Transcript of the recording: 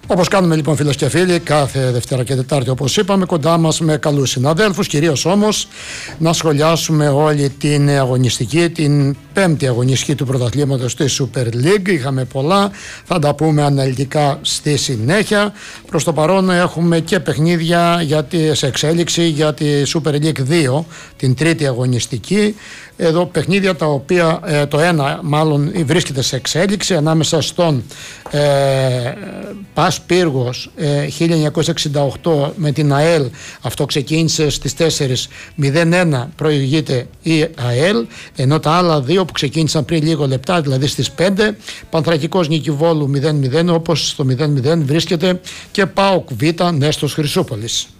Όπως κάνουμε λοιπόν, φίλες και φίλοι, κάθε Δευτέρα και Τετάρτη, όπως είπαμε, κοντά μας με καλούς συναδέλφους. Κυρίως όμως να σχολιάσουμε όλη την αγωνιστική, την πέμπτη αγωνιστική του πρωταθλήματος της Super League. Είχαμε πολλά, θα τα πούμε αναλυτικά στη συνέχεια. Προς το παρόν έχουμε και παιχνίδια σε εξέλιξη για τη Super League 2, την τρίτη αγωνιστική. Εδώ παιχνίδια τα οποία το ένα μάλλον βρίσκεται σε εξέλιξη ανάμεσα στον Πας Πύργος 1968 με την ΑΕΛ. Αυτό ξεκίνησε στις 4:01, προηγείται η ΑΕΛ, ενώ τα άλλα δύο που ξεκίνησαν πριν λίγο λεπτά, δηλαδή στις 5, Πανθρακικός Νικηβόλου 0-0, όπως στο 0-0 βρίσκεται και ΠΑΟΚ Β Νέστος Χρυσούπολης.